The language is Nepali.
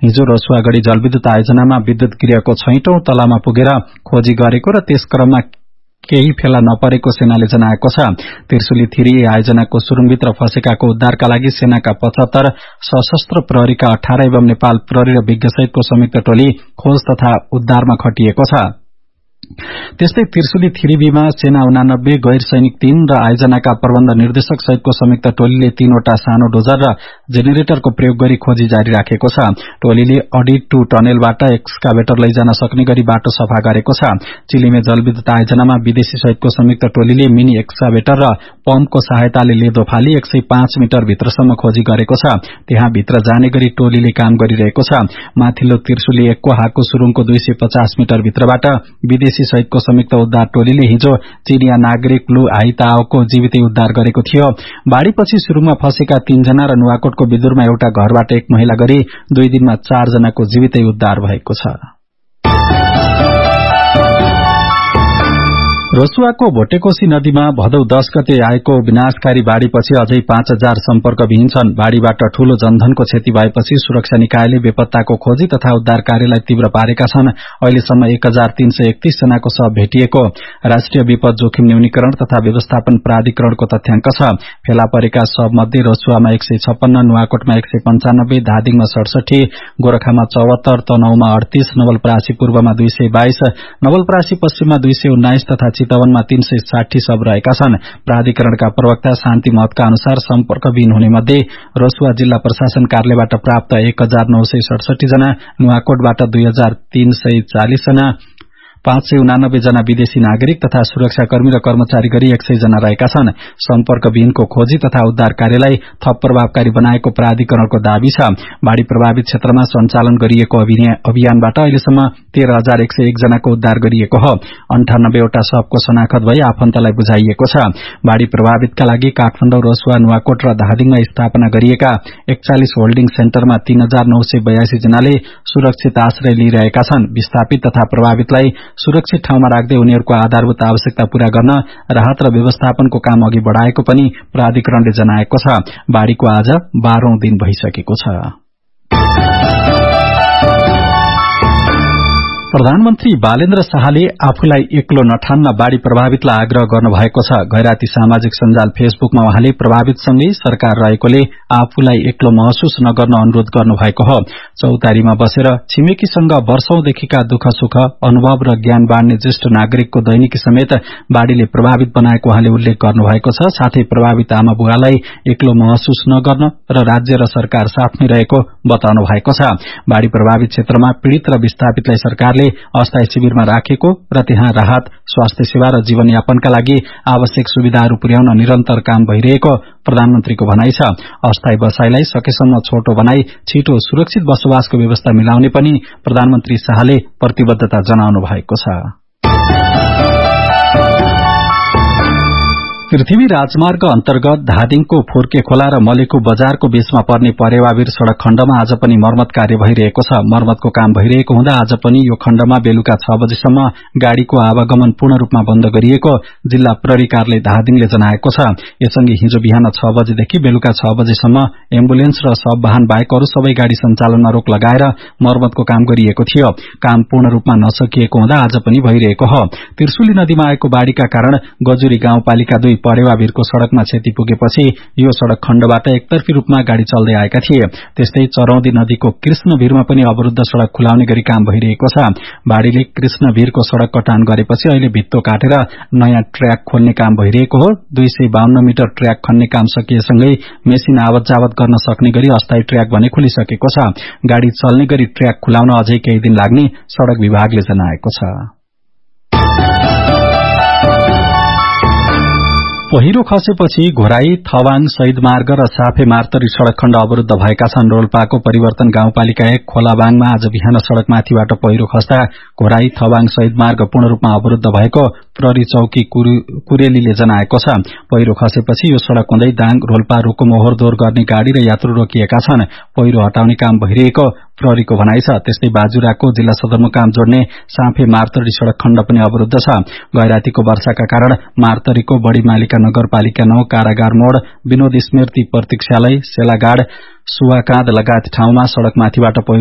हिजो रसुवागढी जलविद्युत आयोजनामा विद्युत गृहको 6औं तलामा पुगेर खोजी गरेको र त्यस क्रममा केही फेला नपरेको सेनाले जनाएको छ। त्रिशुली 3 आयोजनाको सुरुङभित्र फँसेकाको उद्धारका लागि सेनाका 75, सशस्त्र प्रहरीका 18 एवं नेपाल प्रहरी र विज्ञ सहितको संयुक्त टोली खोज तथा उद्धारमा खटिएको छ। त्यस्तै त्रिशुली 3B मा सेना 89, गैर सैनिक 3 र आयोजनाका प्रबन्ध निर्देशक सहितको संयुक्त टोलीले 3 वटा सानो डोजर र जेनेरेटरको प्रयोग गरी खोजी जारी राखेको छ। टोलीले अडिट 2 टनेलबाट एक्सकाभेटर लैजान सक्ने गरी बाटो सफा गरेको छ। चिलिमे जलविद्युत आयोजनामा विदेशी सहितको संयुक्त टोलीले मिनी एक्सकाभेटर र पम्पको सहायताले लेदो फाली 105 मिटर भित्रसम्म खोजी गरेको छ। त्यहाँ भित्र जाने गरी टोलीले काम गरिरहेको छ। माथिल्लो त्रिशुली 1 को हाकु सुरुङको 250 मिटर भित्रबाट विदेशी सहितको संयुक्त उद्धार टोलीले हिजो चिनिया नागरिक लु हाइताओको जीवितै उद्धार गरेको थियो। बाढ़ीपछि सुरुङमा फँसेका 3 जना र नुवाकोटको बिदुरमा एउटा घरबाट 1 महिला गरी 2 दिनमा 4 जनाको जीवितै उद्धार भएको छ। रसुवाको भोटेकोशी नदीमा भदौ 10 गते आएको विनाशकारी बाढ़ीपछि अझै 5000 सम्पर्कविहीन छन्। बाढ़ीबाट ठूलो जनधनको क्षति भएपछि सुरक्षा निकायले बेपत्ताको खोजी तथा उद्धार कार्यलाई तीव्र पारेका छन्। अहिलेसम्म 1331 जनाको शव भेटिएको राष्ट्रिय विपद जोखिम न्यूनीकरण तथा व्यवस्थापन प्राधिकरणको तथ्याङ्क छ। फेला परेका शव मध्ये रसुवामा 156, नुवाकोटमा 195, धादिङमा 67, गोरखामा 74, तनहुमा 38, नवलपरासी पूर्वमा 222, नवलपरासी पश्चिममा 219 तथा चितवनमा 360 शव रहेका छन्। प्राधिकरणका प्रवक्ता शान्ति महतका अनुसार सम्पर्कविहीन हुने मध्ये रसुवा जिल्ला प्रशासन कार्यालयबाट प्राप्त 1967 जना, नुवाकोटबाट 2340 जना, 589 जना विदेशी नागरिक तथा सुरक्षाकर्मी र कर्मचारी गरी 100 जना रहेका छन्। सम्पर्कविहीनको खोजी तथा उद्धार कार्यलाई थप प्रभावकारी बनाएको प्राधिकरणको दावी छ। बाढ़ी प्रभावित क्षेत्रमा सञ्चालन गरिएको अभियानबाट अहिलेसम्म 13101 जनाको उद्धार गरिएको हो। 98 वटा शवको शनाखत भई आफन्तलाई बुझाइएको छ। बाढ़ी प्रभावितका लागि काठमाडौँ, रसुवा, नुवाकोट र धादिङमा स्थापना गरिएका 41 होल्डिङ सेन्टरमा 3982 जनाले सुरक्षित आश्रय लिइरहेका छन्। विस्थापित तथा प्रभावितलाई सुरक्षित ठाउँमा राख्दै उनीहरूको आधारभूत आवश्यकता पूरा गर्न राहत र व्यवस्थापनको काम अघि बढ़ाएको पनि प्राधिकरणले जनाएको छ। बाढ़ीको आज 12औं दिन भइसकेको छ। प्रधानमन्त्री बालेन्द्र शाहले आफूलाई एक्लो नठान्न बाढ़ी प्रभावितलाई आग्रह गर्नुभएको छ। गैराती सामाजिक सञ्जाल फेसबुकमा उहाँले प्रभावितसँगै सरकार रहेकोले आफूलाई एक्लो महसुस नगर्न अनुरोध गर्नुभएको हो। चौतारीमा बसेर छिमेकीसँग वर्षौंदेखिका दुःख सुख, अनुभव र ज्ञान बाँड्ने ज्येष्ठ नागरिकको दैनिकी समेत बाढ़ीले प्रभावित बनाएको उहाँले उल्लेख गर्नुभएको छ। साथै प्रभावित आमा बुवालाई एक्लो महसुस नगर्न र राज्य र सरकार साथमै रहेको बताउनु भएको छ। बाढ़ी प्रभावित क्षेत्रमा पीड़ित र विस्थापितलाई सरकारले अस्थायी शिविरमा राखेको र त्यहाँ राहत, स्वास्थ्य सेवा र जीवनयापनका लागि आवश्यक सुविधाहरू पुर्याउन निरन्तर काम भइरहेको प्रधानमन्त्रीको भनाइ छ। अस्थायी बसाईलाई सकेसम्म छोटो बनाई छिटो सुरक्षित बसोबासको व्यवस्था मिलाउने पनि प्रधानमन्त्री शाहले प्रतिबद्धता जनाउनु भएको छ। पृथ्वी राजमार्ग अन्तर्गत धादिङको फुर्के खोला र मलेकु बजारको बीचमा पर्ने परेवावीर सड़क खण्डमा आज पनि मर्मत कार्य भइरहेको छ। मर्मतको काम भइरहेको हुँदा आज पनि यो खण्डमा बेलुका 6 बजेसम्म गाड़ीको आवागमन पूर्ण रूपमा बन्द गरिएको जिल्ला प्रहरी कार्यालय धादिङले जनाएको छ। यससँगै हिजो बिहान 6 बजेदेखि बेलुका 6 बजेसम्म एम्बुलेन्स र सब वाहन बाहेक अरू सबै गाड़ी सञ्चालनमा रोक लगाएर मर्मतको काम गरिएको थियो। काम पूर्ण रूपमा नसकिएको हुँदा आज पनि भइरहेको हो। त्रिशुली नदीमा आएको बाढ़ीका कारण गजुरी गाउँपालिका 2 परेवावीरको सड़कमा क्षति पुगेपछि यो सड़क खण्डबाट एकतर्फी रूपमा गाड़ी चल्दै आएका थिए। त्यस्तै चरौदी नदीको कृष्णभिरमा पनि अवरुद्ध सड़क खुलाउने गरी काम भइरहेको छ। बाढ़ीले कृष्णभिरको सड़क कटान गरेपछि अहिले भित्तो काटेर नयाँ ट्र्याक खोल्ने काम भइरहेको हो। 252 मिटर ट्र्याक खन्ने काम सकिएसँगै मेसिन आवत जावत गर्न सक्ने गरी अस्थायी ट्र्याक भने खुलिसकेको छ। गाड़ी चल्ने गरी ट्र्याक खुलाउन अझै केही दिन लाग्ने सड़क विभागले जनाएको छ। पहिरो खसेपछि घोराई, थवाङ, शहीद मार्ग र साफे मार्तरी सड़क खण्ड अवरुद्ध भएका छन्। रोल्पाको परिवर्तन गाउँपालिका 1 खोलाबाङमा आज बिहान सड़कमाथिबाट पहिरो खस्दा घोराई, थवाङ, शहीद मार्ग पूर्ण रूपमा अवरुद्ध भएको प्रहरी चौकी कुरेलीले जनाएको छ। पहिरो खसेपछि यो सड़क हुँदै दाङ, रोल्पा, रुकुम ओहोरदोहोर गर्ने गाड़ी र यात्रु रोकिएका छन्। पहिरो हटाउने काम भइरहेको प्रहरीको भनाइ छ। त्यस्तै बाजुराको जिल्ला सदरमुकाम जोड्ने साफे मार्तरी सड़क खण्ड पनि अवरुद्ध छ। गैरातीको वर्षाका कारण मार्तरीको बड़ी मालिका नगरपालिका 9, कारागार मोड़, विनोद स्मृति प्रतीक्षालय, सेलागाड, सुवाकाँद लगायत ठाउँमा सड़कमाथिबाट